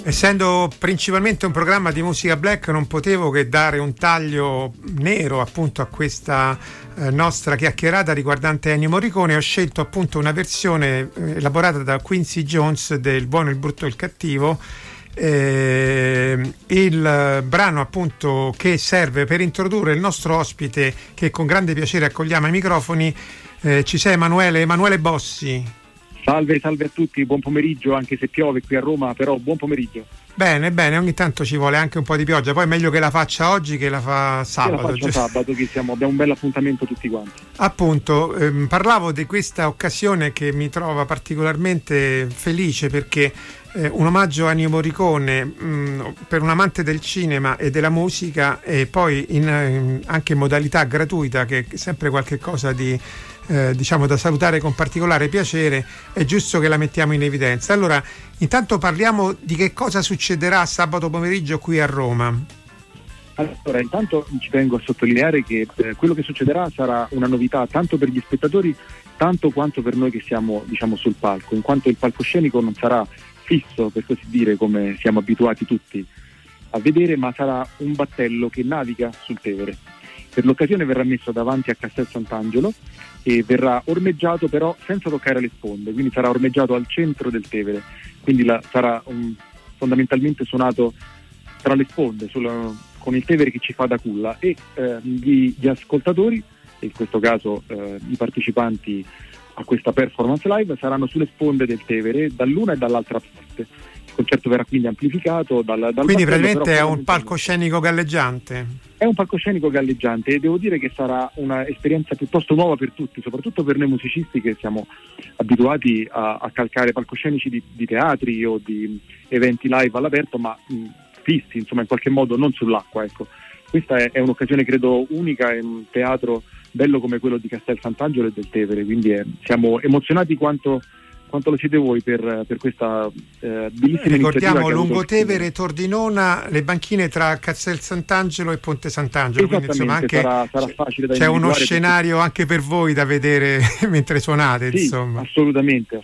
Essendo principalmente un programma di musica black, non potevo che dare un taglio nero appunto a questa nostra chiacchierata riguardante Ennio Morricone. Ho scelto appunto una versione elaborata da Quincy Jones del Buono, il brutto e il cattivo, il brano appunto che serve per introdurre il nostro ospite, che con grande piacere accogliamo ai microfoni. Ci sei Emanuele Bossi. Salve a tutti, buon pomeriggio, anche se piove qui a Roma, però buon pomeriggio. Bene, ogni tanto ci vuole anche un po' di pioggia, poi è meglio che la faccia oggi che la fa sabato. Che la faccia sabato, che abbiamo un bel appuntamento tutti quanti. Appunto, parlavo di questa occasione che mi trova particolarmente felice perché un omaggio a Ennio Morricone per un amante del cinema e della musica, e poi anche in modalità gratuita, che è sempre qualche cosa di diciamo da salutare con particolare piacere. È giusto che la mettiamo in evidenza. Allora, intanto parliamo di che cosa succederà sabato pomeriggio qui a Roma. Allora, intanto ci tengo a sottolineare che quello che succederà sarà una novità tanto per gli spettatori, tanto quanto per noi che siamo, diciamo, sul palco, in quanto il palcoscenico non sarà fisso, per così dire, come siamo abituati tutti a vedere, ma sarà un battello che naviga sul Tevere. Per l'occasione verrà messo davanti a Castel Sant'Angelo e verrà ormeggiato però senza toccare le sponde, quindi sarà ormeggiato al centro del Tevere, quindi sarà fondamentalmente suonato tra le sponde, con il Tevere che ci fa da culla, e gli ascoltatori, in questo caso i partecipanti a questa performance live, saranno sulle sponde del Tevere dall'una e dall'altra parte. Il concerto verrà quindi amplificato dal quindi praticamente è un palcoscenico galleggiante. È un palcoscenico galleggiante e devo dire che sarà una esperienza piuttosto nuova per tutti, soprattutto per noi musicisti che siamo abituati a calcare palcoscenici di teatri o di eventi live all'aperto, ma fissi, insomma, in qualche modo non sull'acqua, ecco. Questa è un'occasione credo unica in un teatro bello come quello di Castel Sant'Angelo e del Tevere, quindi siamo emozionati quanto lo siete voi per questa bellissima ricordiamo Lungotevere, Tordinona, le banchine tra Castel Sant'Angelo e Ponte Sant'Angelo, quindi insomma anche sarà facile da c'è uno scenario anche per voi da vedere mentre suonate. Sì, insomma assolutamente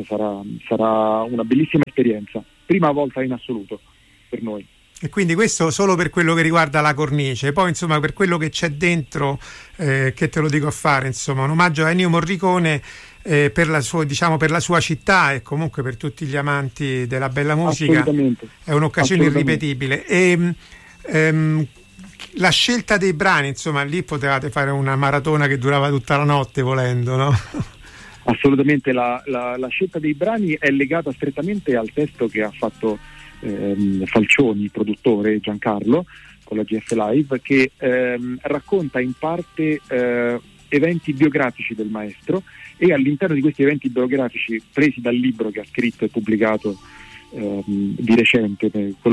sarà una bellissima esperienza, prima volta in assoluto per noi. E quindi questo solo per quello che riguarda la cornice, poi insomma per quello che c'è dentro, che te lo dico a fare, insomma un omaggio a Ennio Morricone per la sua città e comunque per tutti gli amanti della bella musica. È un'occasione irripetibile. E la scelta dei brani, insomma lì potevate fare una maratona che durava tutta la notte volendo, no? Assolutamente, la scelta dei brani è legata strettamente al testo che ha fatto Falcioni, produttore, Giancarlo, con la GF Live, che racconta in parte eventi biografici del maestro, e all'interno di questi eventi biografici presi dal libro che ha scritto e pubblicato di recente,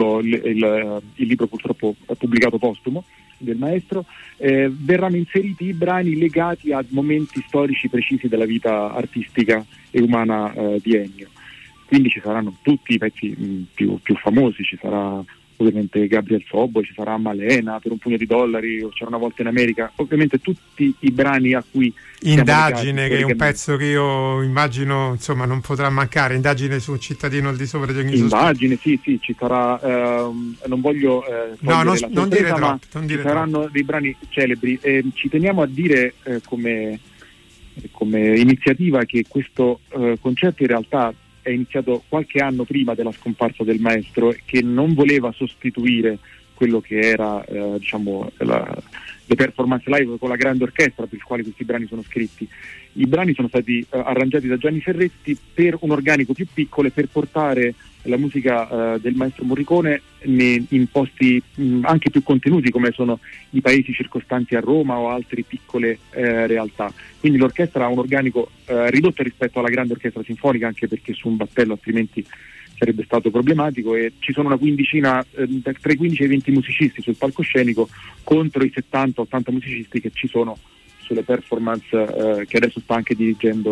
il libro purtroppo pubblicato postumo del maestro, verranno inseriti i brani legati a momenti storici precisi della vita artistica e umana di Ennio. Quindi ci saranno tutti i pezzi più famosi, ci sarà ovviamente Gabriel Sobbo, ci sarà Malena, Per un pugno di dollari, o C'era una volta in America, ovviamente tutti i brani a cui Indagine, che è un pezzo che io immagino insomma non potrà mancare, Indagine su un cittadino al di sopra di ogni Indagine, sì, ci sarà, non voglio non dire troppo, ci saranno dei brani celebri, ci teniamo a dire come iniziativa che questo concerto in realtà è iniziato qualche anno prima della scomparsa del maestro, che non voleva sostituire quello che era le performance live con la grande orchestra per il quale questi brani sono scritti. I brani sono stati arrangiati da Gianni Ferretti per un organico più piccolo e per portare la musica del maestro Morricone in posti anche più contenuti, come sono i paesi circostanti a Roma o altre piccole realtà. Quindi l'orchestra ha un organico ridotto rispetto alla grande orchestra sinfonica, anche perché su un battello altrimenti sarebbe stato problematico, e ci sono una quindicina, tra i 15 e i 20 musicisti sul palcoscenico contro i 70-80 musicisti che ci sono sulle performance che adesso sta anche dirigendo